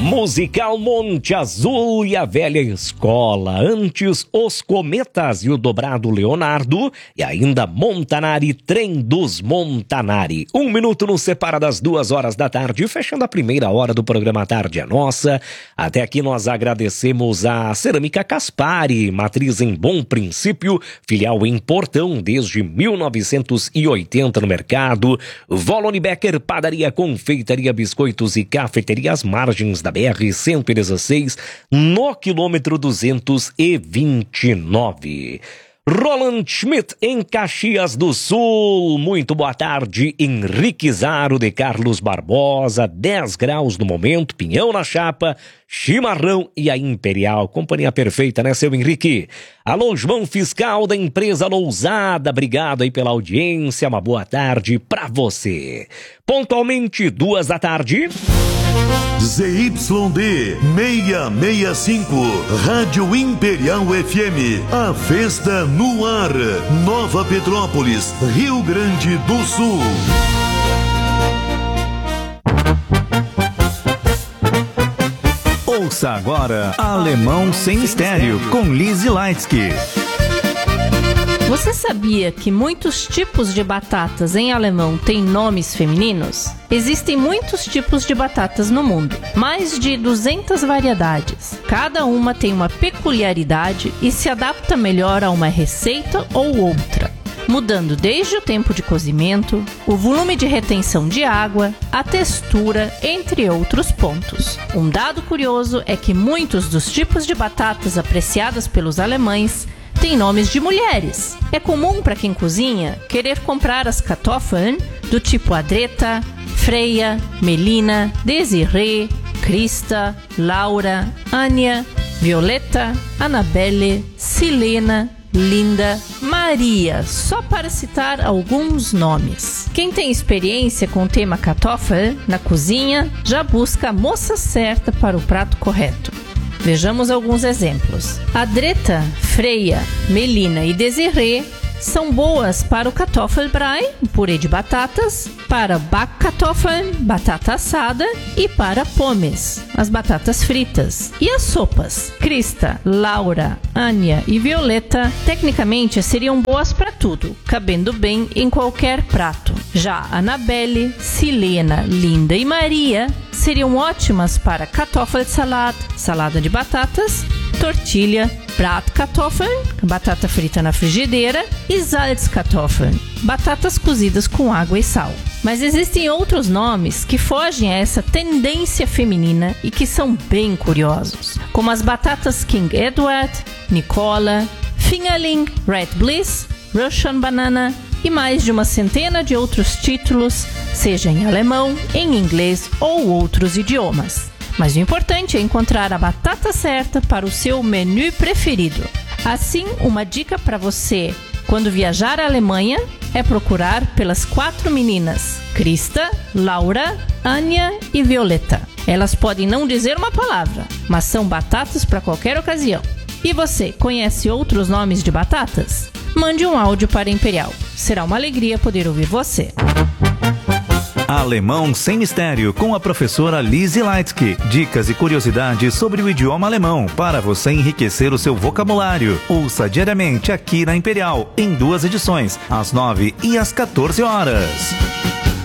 Musical Monte Azul e a Velha Escola. Antes, Os Cometas e o Dobrado Leonardo. E ainda Montanari, Trem dos Montanari. 1 minuto nos separa das 2 horas da tarde, fechando a primeira hora do programa Tarde é Nossa. Até aqui nós agradecemos a Cerâmica Caspari, matriz em Bom Princípio, filial em Portão desde 1980 no mercado. Volone Becker, padaria, confeitaria, biscoitos e cafeteria às margens da BR-116, no quilômetro 229. Roland Schmidt, em Caxias do Sul. Muito boa tarde. Henrique Zaro de Carlos Barbosa, 10 graus no momento, pinhão na chapa, chimarrão e a Imperial. Companhia perfeita, né, seu Henrique? Alô, João Fiscal da empresa Lousada, obrigado aí pela audiência, uma boa tarde pra você. Pontualmente, 2 da tarde. ZYD 665, Rádio Imperial FM, a festa no ar, Nova Petrópolis, Rio Grande do Sul. Ouça agora Alemão Sem Mistério, com Lizzy Leitsky. Você sabia que muitos tipos de batatas em alemão têm nomes femininos? Existem muitos tipos de batatas no mundo, mais de 200 variedades. Cada uma tem uma peculiaridade e se adapta melhor a uma receita ou outra, mudando desde o tempo de cozimento, o volume de retenção de água, a textura, entre outros pontos. Um dado curioso é que muitos dos tipos de batatas apreciadas pelos alemães têm nomes de mulheres. É comum para quem cozinha querer comprar as Kartoffeln do tipo Adreta, Freia, Melina, Desiree, Krista, Laura, Ania, Violeta, Annabelle, Silena, Linda, Maria, só para citar alguns nomes. Quem tem experiência com o tema Kartoffel na cozinha já busca a moça certa para o prato correto. Vejamos alguns exemplos. Adreta, Freia, Melina e Desiree são boas para o Kartoffelbrei, purê de batatas, para Backkartoffeln, batata assada, e para Pommes, as batatas fritas. E as sopas? Krista, Laura, Ania e Violeta, tecnicamente seriam boas para tudo, cabendo bem em qualquer prato. Já Annabelle, Silena, Linda e Maria seriam ótimas para Kartoffelsalat, salada de batatas, tortilha, Bratkartoffeln, batata frita na frigideira, e Salzkartoffeln, batatas cozidas com água e sal. Mas existem outros nomes que fogem a essa tendência feminina e que são bem curiosos, como as batatas King Edward, Nicola, Fingerling, Red Bliss, Russian Banana e mais de uma centena de outros títulos, seja em alemão, em inglês ou outros idiomas. Mas o importante é encontrar a batata certa para o seu menu preferido. Assim, uma dica para você quando viajar à Alemanha é procurar pelas 4 meninas, Krista, Laura, Ania e Violeta. Elas podem não dizer uma palavra, mas são batatas para qualquer ocasião. E você, conhece outros nomes de batatas? Mande um áudio para Imperial. Será uma alegria poder ouvir você. Alemão Sem Mistério, com a professora Lizzy Leitsky. Dicas e curiosidades sobre o idioma alemão para você enriquecer o seu vocabulário. Ouça diariamente aqui na Imperial, em 2 edições, às 9 e às 14 horas.